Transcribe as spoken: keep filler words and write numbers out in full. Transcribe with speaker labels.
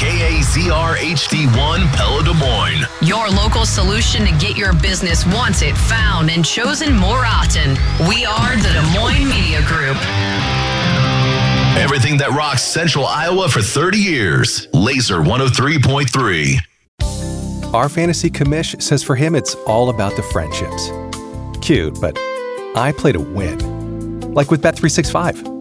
Speaker 1: K A Z R H D one Pella Des Moines.
Speaker 2: Your local solution to get your business wanted, found, and chosen more often. We are the Des Moines Media Group.
Speaker 1: Everything that rocks Central Iowa for thirty years. Laser one oh three point three.
Speaker 3: Our fantasy commish says for him it's all about the friendships. Cute, but I play to win. Like with Bet three sixty-five.